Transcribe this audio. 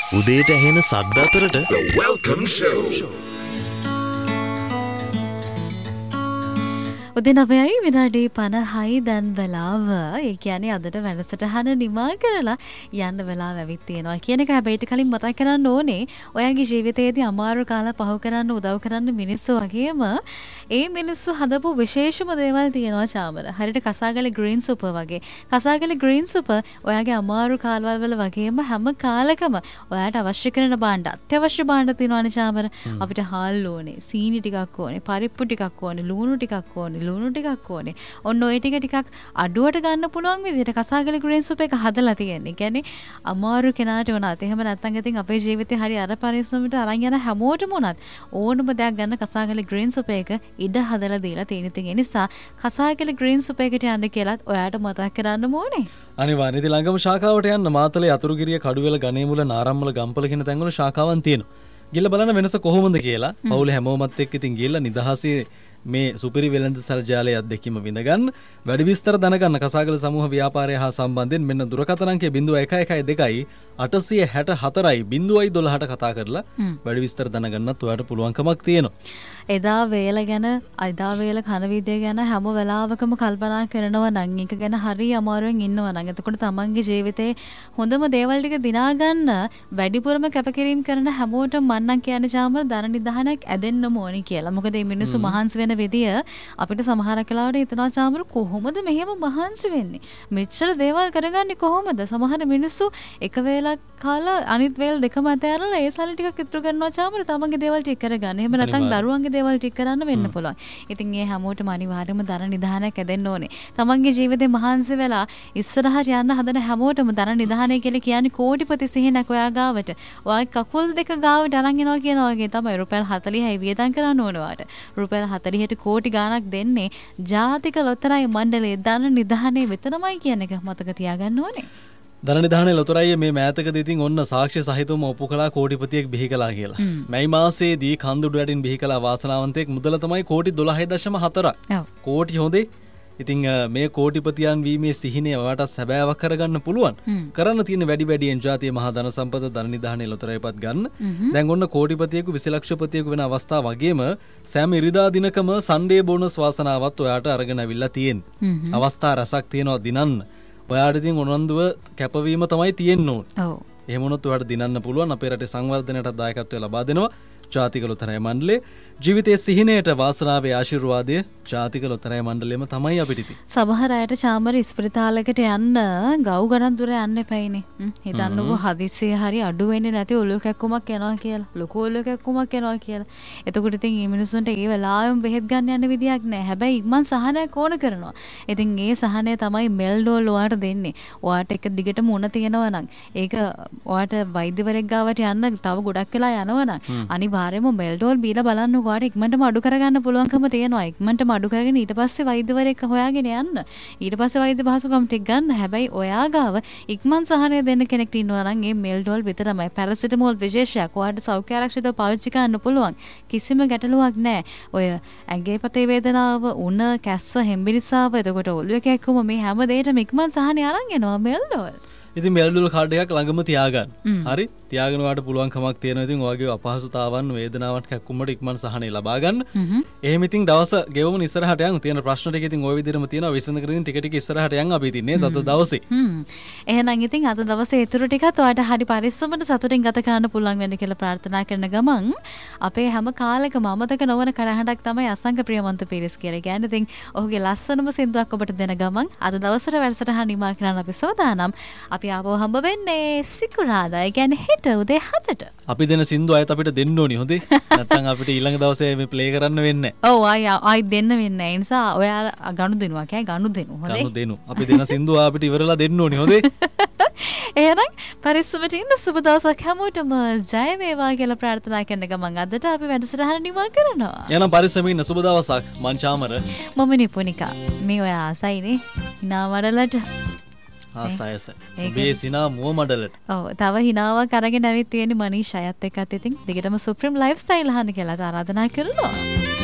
උදේට ඇහෙන සද්ද අතරට The Welcome Show. උදේ 9යි විනාඩි 50යි දැන් වෙලාව. ඒ කියන්නේ අදට වැඩසටහන නිමා කරලා යන්න වෙලාව ඇවිත් තියෙනවා කියන එක හැබැයි ඊට කලින් මතක් කරන්න ඕනේ. ඔයාගේ ජීවිතයේදී අමාරු කාල පහු කරන්න උදව් කරන්න මිනිස්සු වගේම ඒ මිනිස්සු හදපු විශේෂම දේවල් තියෙනවා චාමර. හරියට කසාගල ග්‍රීන් සුපර් වගේ. කසාගල ග්‍රීන් සුපර් ඔයාගේ අමාරු කාලවල වල වගේම හැම කාලකම ඔයාට අවශ්‍ය කරන භාණ්ඩ අත්‍යවශ්‍ය භාණ්ඩ තියෙනවානේ චාමර. අපිට හාල් ඕනේ, සීනි ටිකක් ඕනේ, පරිප්පු ටිකක් ඕනේ, ලුණු ටිකක් ඕනේ, ලුණු ටිකක් ඕනේ. ඔන්න ඔය ටික අඩුවට ගන්න පුළුවන් විදිහට කසාගල ග්‍රීන් සුප් එක හදලා තියෙන්නේ. කියන්නේ අමාරු කෙනාට වුණත් එහෙම නැත්නම් ඉතින් අපේ ජීවිතේ හරි අර පරිස්සමට අරන් යන හැමෝටම වුණත් ඕනම දෙයක් ගන්න කසාගල ග්‍රීන් සුප් එක ඉඩ හදලා දීලා තියෙන ඉතින් ඒ නිසා කසාගල ග්‍රීන් සුප් එකට යන්න කියලාත් ඔයාට මතක් කරන්න ඕනේ. අනිවාර්යයෙන් ඉතින් ළඟම ශාඛාවට යන්න මාතලේ අතුරුගිරිය කඩුවෙල ගණේමුල නාරම්මල ගම්පල කියන තැන්වල ශාඛාවන් තියෙනවා. ගිහලා බලන්න වෙනස කොහොමද කියලා. පවුල හැමෝමත් එක්ක ඉතින් ගිහලා නිදහසේ මේ සුපිරි වෙළඳ සල් ජාලයේ අත්දැකීම විඳගන්න. වැඩි විස්තර දැනගන්න කසාගල සමූහ ව්‍යාපාරය හා සම්බන්ධයෙන් මෙන්න දුරකථන අංකය 0112 864යි 012ට කතා කරලා වැඩි විස්තර දැනගන්නත් ඔයාලට පුළුවන්කමක් තියෙනවා. එදා වේල ගැන එදා වේල කන විදිය ගැන හැම වෙලාවකම කල්පනා කරනවා නම් ඒක ගැන හරි අමාරුවෙන් ඉන්නවා නම් එතකොට තමන්ගේ ජීවිතේ හොඳම දේවල් ටික දිනා ගන්න වැඩිපුරම කැපකිරීම කරන හැමෝටම මන්නම් කියන්නේ චාමර ධන නිධානයක් ඇදෙන්නම ඕනි කියලා. මොකද මේ මිනිස්සු මහන්සි වෙන විදිය අපිට සමහරක් වෙලාවට හිතනවා චාමර කොහොමද මෙහෙම මහන්සි වෙන්නේ? මෙච්චර දේවල් කරගන්නේ කොහොමද? සමහර මිනිස්සු එක වේලක් කාලා අනිත් වේල දෙකම අතහැරලා ඒ සල්ලි ටිකක් ඉතුරු කරනවා චාමර තමන්ගේ දේවල් ටික කරගන්න. එහෙම නැත්නම් දරුවන්ගේ දේවල් ටික කරන්න වෙන්න පුළුවන්. ඉතින් මේ හැමෝටම අනිවාර්යයෙන්ම ධන නිධානයක් ඇදෙන්න ඕනේ. තමන්ගේ ජීවිතේ මහන්සි වෙලා ඉස්සරහට යන්න හදන හැමෝටම ධන නිධානය කියලා කියන්නේ කෝටිපති සිහිනක් ඔයා ගාවට. ඔයාගේ කකුල් දෙක ගාවට අරන් එනවා කියනවා වගේ තමයි. රුපියල් 40යි වියදම් කරන්න ඕන ඔයාට. රුපියල් 40ට කෝටි ගාණක් දෙන්නේ ජාතික ලොතරැයි මණ්ඩලයේ ධන නිධානය විතරමයි කියන එක මතක තියාගන්න ඕනේ. ධන නිධානයේ ලොතරැයි මේ මෑතකදී ඉතින් ඔන්න සාක්ෂි සහිතවම ඔප්පු කළා කෝටිපතියෙක් බිහි කළා කියලා. මැයි මාසයේදී කන්දුඩු යටින් බිහි කළා වාසනාවන්තයෙක් මුදල තමයි කෝටි 12.4. කෝටි හොඳේ. ඉතින් මේ කෝටිපතියන් වීමේ සිහිනය ඔයාට සැබෑවක් කරගන්න පුළුවන්. කරන්න තියෙන වැඩියෙන් ජාතිය මහා ධන සම්පත ධන නිධානයේ ලොතරැයිපත් ගන්න. දැන් ඔන්න කෝටිපතියෙකු 20 ලක්ෂපතියෙකු වෙන අවස්ථාව වගේම සෑම ඉරිදා දිනකම සන්ඩේ බෝනස් වාසනාවත් ඔයාට අරගෙන අවිල්ලා තියෙන්නේ. අවස්ථා රසක් තියෙනවා දිනන්න. ඔයාට ඉතින් උනන්දුව කැපවීම තමයි තියෙන්න ඕන. ඔව්. එහෙම වුණොත් ඔයාට දිනන්න පුළුවන්. අපේ රටේ සංවර්ධනයට දායකත්වය ලබා දෙනවා ජාතික ලොතරැයි මණ්ඩලය. ජීවිතයේ සිහිනයට වාසනාවේ ආශිර්වාදය ජාතික ලොතරැයි මණ්ඩලයම තමයි අපිට ඉතින්. සමහර අයට චාමර ඉස්පිරිතාලයකට යන්න ගව් ගණන් දුර යන්න එපයිනේ. හිතන්නකෝ හදිස්සියේ හරි අඩු වෙන්නේ නැති ඔලුව කැක්කුමක් යනවා කියලා. ලොකු ඔලුව කැක්කුමක් යනවා කියලා. එතකොට ඉතින් මේ මිනිස්සුන්ට ඒ වෙලාවෙම බෙහෙත් ගන්න යන්න විදියක් නැහැ. හැබැයි ඉක්මන් සහනයක් ඕන කරනවා. ඉතින් ඒ සහනය තමයි මෙල්ඩෝල් ඔයාට දෙන්නේ. ඔයාට එක දිගටම උණ තියෙනවා නම් ඒක ඔයාට වෛද්‍යවරයෙක් ගාවට යන්න තව ගොඩක් වෙලා යනවා නම් අනිවාර්යයෙන්ම මෙල්ඩෝල් බීලා බලන්න ඔයාට ඉක්මනටම අඩු කරගන්න පුළුවන්කම තියෙනවා. ඉක්මනටම අඩු කරගෙන ඊට පස්සේ වෛද්‍යවරයෙක් හොයාගෙන යන්න. ඊට පස්සේ වෛද්‍ය පහසුකම් ටික ගන්න. හැබැයි ඔයා ගාව ඉක්මන් සහනය දෙන්න කෙනෙක් ඉන්නවා නම් මේ මෙල්ඩෝල් විතරමයි. පැරසිටමෝල් විශේෂයක් ඔයාට සෞඛ්‍ය ආරක්ෂිතව පාවිච්චි කරන්න පුළුවන්. කිසිම ගැටලුවක් නැහැ. ඔය ඇඟේ පතේ වේදනාව, උණ, කැස්ස, හෙම්බිරිස්සාව, එතකොට ඔළුව කැක්කුම මේ හැම දෙයකටම ඉක්මන් සහනය අරන් එනවා මෙල්ඩෝල්. ඉතින් මෙල්ඩෝල් කාඩ් එකක් ළඟම තියාගන්න. හරි? තියාගෙන ඔයාට පුළුවන්කමක් තියෙනවා ඉතින් ඔයගේ අපහසුතාවන්, වේදනාවන් කැක්කුමට ඉක්මන් සහනය ලබා ගන්න. එහෙම ඉතින් දවස ගෙවමු ඉස්සරහට යන්. තියෙන ප්‍රශ්න ටික ඉතින් ওই විදිහටම තියෙනවා. විසඳගෙන ටික ටික ඉස්සරහට යන් අපි ඉතින් නේද අද දවසේ. එහෙනම් ඉතින් අද දවසේ ඊටු ටිකත් ඔයාට හරි පරිස්සමට සතුටින් ගත කරන්න පුළුවන් වෙන්න කියලා ප්‍රාර්ථනා කරන ගමන් අපේ හැම කාලෙකම අමතක නොවන කරහඬක් තමයි අසංක ප්‍රියමන්ත පීරිස් කියලා කියන්නේ. ඉතින් ඔහුගේ ලස්සනම සින්දුවක් ඔබට දෙන ගමන් අද දවසට වැඩසටහන නිමා කරන්න අපි සෝදානම්. අපි ආපහු හම්බ වෙන්නේ සිකුරාදා. ඒ කියන්නේ හෙට උදේ 7ට. අපි දෙන සින්දු අයත් අපිට දෙන්න ඕනි හොඳේ. නැත්නම් අපිට ඊළඟ දවසේ මේ ප්ලේ කරන්න වෙන්නේ නැහැ. ඔව් ආයි දෙන්න වෙන්නේ නැහැ. ඒ නිසා ඔයාලා ගනුදෙනුවක් ගනුදෙනු හොඳේ. ගනුදෙනු. අපි දෙන සින්දු අපිට ඉවරලා දෙන්න ඕනි හොඳේ. එහෙනම් පරිස්සමට ඉන්න සුබ දවසක් හැමෝටම ජය වේවා කියලා ප්‍රාර්ථනා කරන ගමන් අදට අපි වැඩසටහන නිමා කරනවා. එහෙනම් පරිස්සමින් ඉන්න සුබ දවසක්. මං චාමර. මම නිපුනිකා. මේ ඔය ආසයිනේ. hina වඩලට. ආසයස. ඔබේ සිනා මුව මඩලට. ඔව් තව හිනාවක් අරගෙන ඇවිත් තියෙන්නේ මනීෂ් අයත් එක්කත් ඉතින් දිගටම සුප්‍රීම් ලයිෆ්ස්ටයිල් අහන්න කියලා ආරාධනා කරනවා.